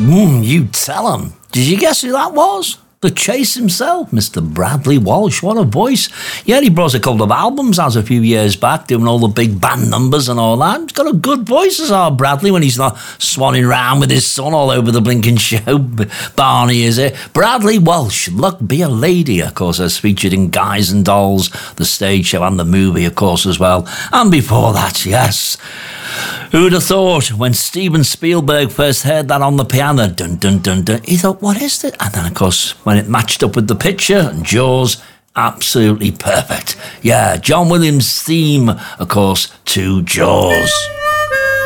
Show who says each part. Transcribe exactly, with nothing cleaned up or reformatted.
Speaker 1: Mm, you tell him. Did you guess who that was? The Chase himself, Mister Bradley Walsh. What a voice. Yeah, he brought a couple of albums out a few years back, doing all the big band numbers and all that. He's got a good voice as our Bradley when he's not swanning round with his son all over the blinking show. Barney, is it? Bradley Walsh, Luck Be a Lady, of course, as featured in Guys and Dolls, the stage show and the movie, of course, as well. And before that, yes, who'd have thought when Steven Spielberg first heard that on the piano, dun dun dun dun, he thought, what is it? And then, of course, when it matched up with the picture and Jaws, absolutely perfect. Yeah, John Williams' theme, of course, to Jaws.